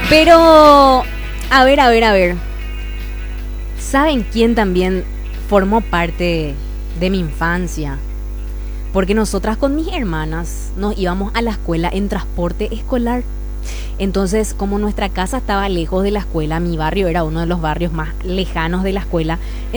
Pero, a ver. ¿Saben quién también formó parte de mi infancia? Porque nosotras con mis hermanas nos íbamos a la escuela en transporte escolar. Entonces, como nuestra casa estaba lejos de la escuela, mi barrio era uno de los barrios más lejanos de la escuela,